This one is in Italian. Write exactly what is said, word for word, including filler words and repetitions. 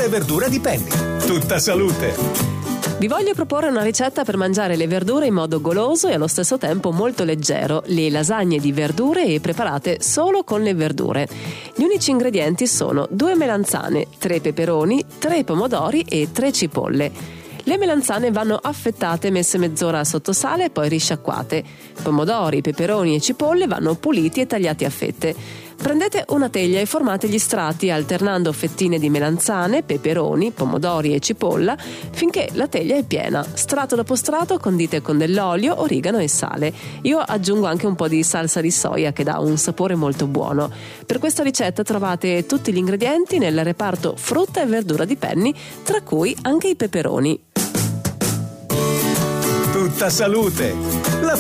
frutta e verdura di Penny. Tutta salute! Vi voglio proporre una ricetta per mangiare le verdure in modo goloso e allo stesso tempo molto leggero, le lasagne di verdure e preparate solo con le verdure. Gli unici ingredienti sono due melanzane, tre peperoni, tre pomodori e tre cipolle. Le melanzane vanno affettate e messe mezz'ora sotto sale e poi risciacquate. Pomodori, peperoni e cipolle vanno puliti e tagliati a fette. Prendete una teglia e formate gli strati alternando fettine di melanzane, peperoni, pomodori e cipolla finché la teglia è piena. Strato dopo strato condite con dell'olio, origano e sale. Io aggiungo anche un po' di salsa di soia che dà un sapore molto buono. Per questa ricetta trovate tutti gli ingredienti nel reparto frutta e verdura di Penny, tra cui anche i peperoni. Tutta salute!